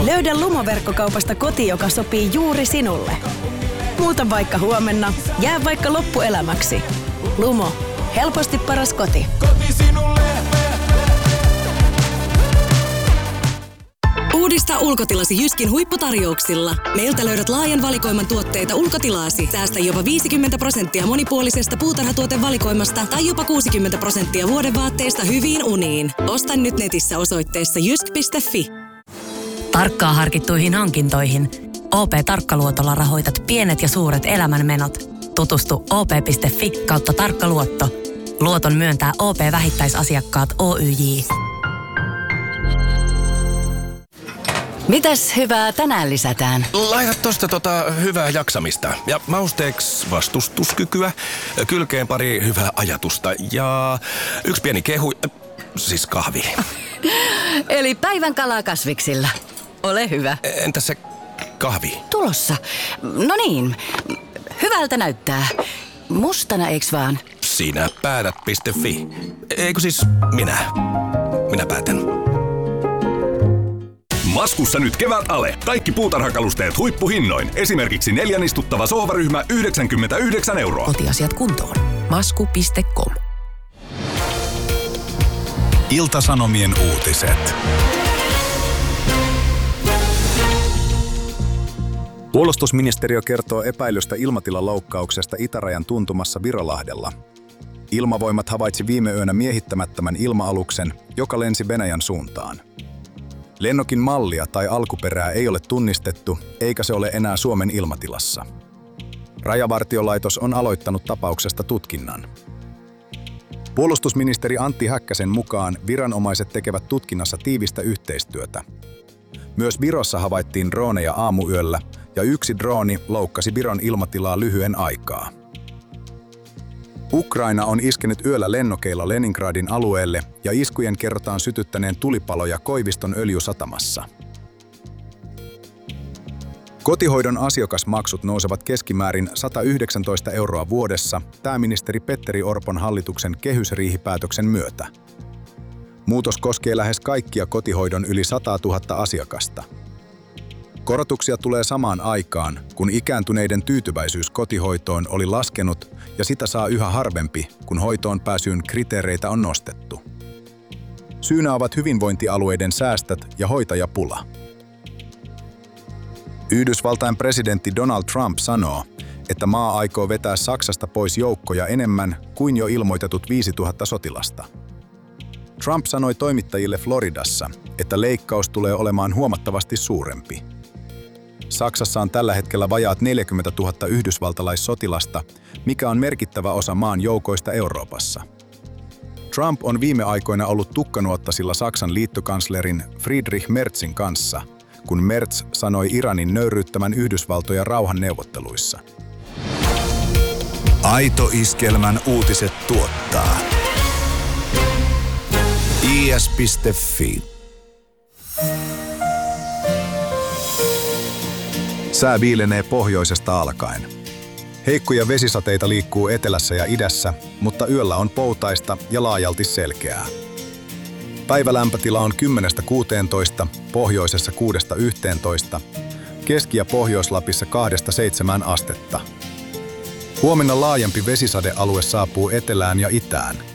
Löydä Lumo-verkkokaupasta koti, joka sopii juuri sinulle. Muuta vaikka huomenna, jää vaikka loppuelämäksi. Lumo. Helposti paras koti. Koti sinulle. Uudista ulkotilasi Jyskin huipputarjouksilla. Meiltä löydät laajan valikoiman tuotteita ulkotilaasi. Säästä jopa 50% monipuolisesta puutarhatuotevalikoimasta tai jopa 60% vuodevaatteista hyviin uniin. Osta nyt netissä osoitteessa jysk.fi. Tarkkaan harkittuihin hankintoihin. OP-tarkkaluotolla rahoitat pienet ja suuret elämänmenot. Tutustu op.fi/tarkkaluotto. Luoton myöntää OP-vähittäisasiakkaat Oyj. Mitäs hyvää tänään lisätään? Laita tosta hyvää jaksamista ja mausteeksi vastustuskykyä, kylkeen pari hyvää ajatusta ja yksi pieni kehu, siis kahvi. Eli päivän kalaa kasviksilla. Ole hyvä. Entä se kahvi? Tulossa. No niin, hyvältä näyttää. Mustana eiks vaan? Sinä päätät.fi. Eikö siis minä päätän. Maskussa nyt kevät ale. Kaikki puutarhakalusteet huippuhinnoin. Esimerkiksi 4 istuttava sohvaryhmä 99 €. Kotiasiat kuntoon. Masku.com. Ilta-Sanomien uutiset. Puolustusministeriö kertoo epäilystä ilmatilaloukkauksesta itärajan tuntumassa Virolahdella. Ilmavoimat havaitsi viime yönä miehittämättömän ilma-aluksen, joka lensi Venäjän suuntaan. Lennokin mallia tai alkuperää ei ole tunnistettu, eikä se ole enää Suomen ilmatilassa. Rajavartiolaitos on aloittanut tapauksesta tutkinnan. Puolustusministeri Antti Häkkäsen mukaan viranomaiset tekevät tutkinnassa tiivistä yhteistyötä. Myös Virossa havaittiin droneja aamuyöllä, ja yksi drooni loukkasi Viron ilmatilaa lyhyen aikaa. Ukraina on iskenyt yöllä lennokeilla Leningradin alueelle ja iskujen kerrotaan sytyttäneen tulipaloja Koiviston öljysatamassa. Kotihoidon asiakasmaksut nousevat keskimäärin 119 € vuodessa pääministeri Petteri Orpon hallituksen kehysriihipäätöksen myötä. Muutos koskee lähes kaikkia kotihoidon yli 100 000 asiakasta. Korotuksia tulee samaan aikaan, kun ikääntyneiden tyytyväisyys kotihoitoon oli laskenut ja sitä saa yhä harvempi, kun hoitoon pääsyyn kriteereitä on nostettu. Syynä ovat hyvinvointialueiden säästöt ja hoitajapula. Yhdysvaltain presidentti Donald Trump sanoo, että maa aikoo vetää Saksasta pois joukkoja enemmän kuin jo ilmoitetut 5000 sotilasta. Trump sanoi toimittajille Floridassa, että leikkaus tulee olemaan huomattavasti suurempi. Saksassa on tällä hetkellä vajaat 40 000 yhdysvaltalaissotilasta, mikä on merkittävä osa maan joukoista Euroopassa. Trump on viime aikoina ollut tukkanuottasilla Saksan liittokanslerin Friedrich Merzin kanssa, kun Merz sanoi Iranin nöyryyttämän Yhdysvaltoja rauhanneuvotteluissa. Aito Iskelmän uutiset tuottaa is.fi. Sää viilenee pohjoisesta alkaen. Heikkoja vesisateita liikkuu etelässä ja idässä, mutta yöllä on poutaista ja laajalti selkeää. Päivälämpötila on 10–16, pohjoisessa 6–11, Keski- ja Pohjois-Lapissa 2–7 astetta. Huomenna laajempi vesisadealue saapuu etelään ja itään.